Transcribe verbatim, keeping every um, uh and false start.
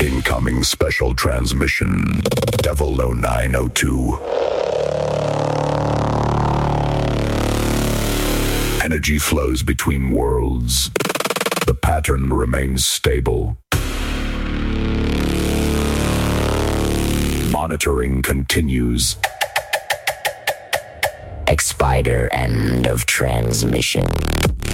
Incoming special transmission. Devil oh nine oh two. Energy flows between worlds. The pattern remains stable. Monitoring continues. X-Spider end of transmission.